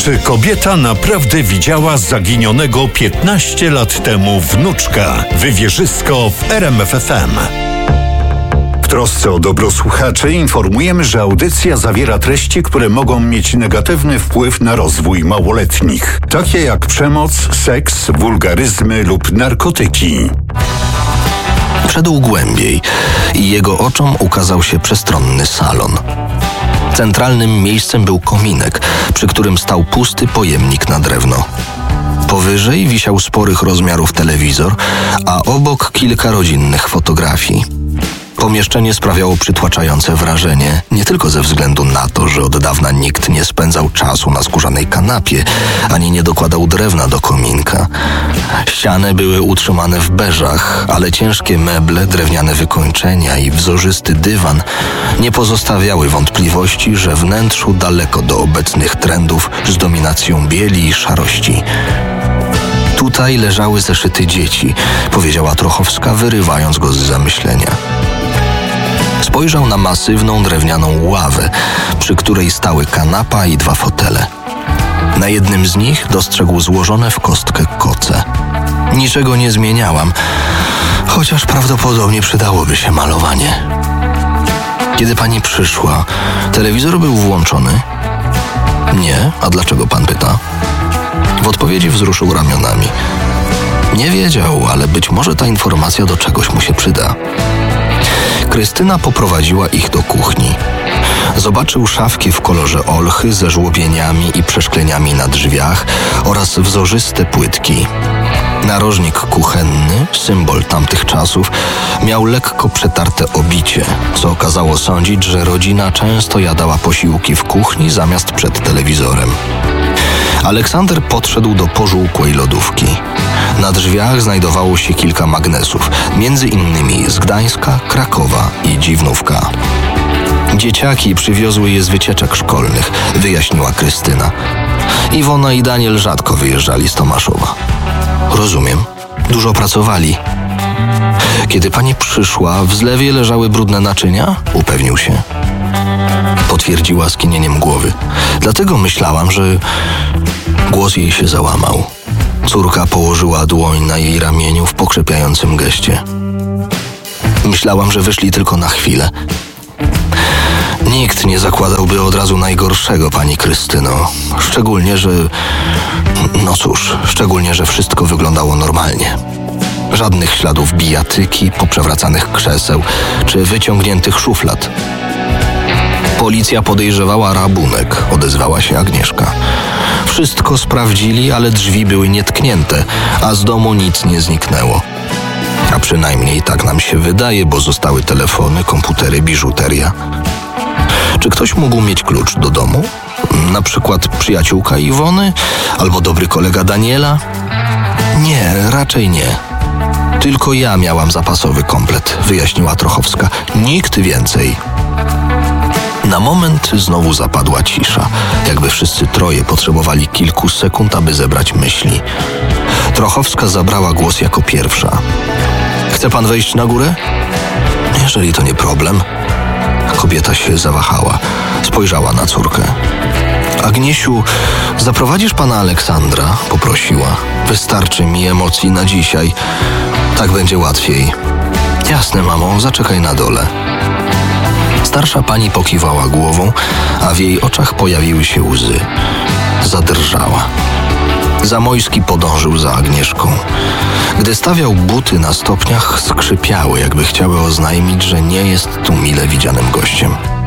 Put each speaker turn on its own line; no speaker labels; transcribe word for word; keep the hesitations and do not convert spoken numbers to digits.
Czy kobieta naprawdę widziała zaginionego piętnaście lat temu wnuczka? Wywierzysko w R M F F M. W trosce o dobro słuchaczy informujemy, że audycja zawiera treści, które mogą mieć negatywny wpływ na rozwój małoletnich, takie jak przemoc, seks, wulgaryzmy lub narkotyki.
Wszedł głębiej i jego oczom ukazał się przestronny salon. Centralnym miejscem był kominek, przy którym stał pusty pojemnik na drewno. Powyżej wisiał sporych rozmiarów telewizor, a obok kilka rodzinnych fotografii. Pomieszczenie sprawiało przytłaczające wrażenie, nie tylko ze względu na to, że od dawna nikt nie spędzał czasu na skórzanej kanapie, ani nie dokładał drewna do kominka. Ściany były utrzymane w beżach, ale ciężkie meble, drewniane wykończenia i wzorzysty dywan nie pozostawiały wątpliwości, że wnętrzu daleko do obecnych trendów z dominacją bieli i szarości. Tutaj leżały zeszyty dzieci, powiedziała Trochowska, wyrywając go z zamyślenia. Spojrzał na masywną drewnianą ławę, przy której stały kanapa i dwa fotele. Na jednym z nich dostrzegł złożone w kostkę koce. Niczego nie zmieniałam, chociaż prawdopodobnie przydałoby się malowanie. Kiedy pani przyszła, telewizor był włączony? Nie, a dlaczego pan pyta? W odpowiedzi wzruszył ramionami. Nie wiedział, ale być może ta informacja do czegoś mu się przyda. Krystyna poprowadziła ich do kuchni. Zobaczył szafki w kolorze olchy ze żłobieniami i przeszkleniami na drzwiach oraz wzorzyste płytki. Narożnik kuchenny, symbol tamtych czasów, miał lekko przetarte obicie, co okazało sądzić, że rodzina często jadała posiłki w kuchni zamiast przed telewizorem. Aleksander podszedł do pożółkłej lodówki. Na drzwiach znajdowało się kilka magnesów, między innymi z Gdańska, Krakowa i Dziwnówka. Dzieciaki przywiozły je z wycieczek szkolnych, wyjaśniła Krystyna. Iwona i Daniel rzadko wyjeżdżali z Tomaszowa. Rozumiem. Dużo pracowali. Kiedy pani przyszła, w zlewie leżały brudne naczynia? Upewnił się. Potwierdziła skinieniem głowy. Dlatego myślałam, że... Głos jej się załamał. Córka położyła dłoń na jej ramieniu w pokrzepiającym geście. Myślałam, że wyszli tylko na chwilę. Nikt nie zakładałby od razu najgorszego, pani Krystyno. Szczególnie, że... No cóż, szczególnie, że wszystko wyglądało normalnie. Żadnych śladów bijatyki, poprzewracanych krzeseł czy wyciągniętych szuflad. Policja podejrzewała rabunek, odezwała się Agnieszka. Wszystko sprawdzili, ale drzwi były nietknięte, a z domu nic nie zniknęło. A przynajmniej tak nam się wydaje, bo zostały telefony, komputery, biżuteria. Czy ktoś mógł mieć klucz do domu? Na przykład przyjaciółka Iwony? Albo dobry kolega Daniela? Nie, raczej nie. Tylko ja miałam zapasowy komplet, wyjaśniła Trochowska. Nikt więcej. Na moment znowu zapadła cisza, jakby wszyscy troje potrzebowali kilku sekund, aby zebrać myśli. Trochowska zabrała głos jako pierwsza. Chce pan wejść na górę? Jeżeli to nie problem. Kobieta się zawahała. Spojrzała na córkę. Agniesiu, zaprowadzisz pana Aleksandra? Poprosiła. Wystarczy mi emocji na dzisiaj. Tak będzie łatwiej. Jasne, mamo, zaczekaj na dole. Starsza pani pokiwała głową, a w jej oczach pojawiły się łzy. Zadrżała. Zamojski podążył za Agnieszką. Gdy stawiał buty na stopniach, skrzypiały, jakby chciały oznajmić, że nie jest tu mile widzianym gościem.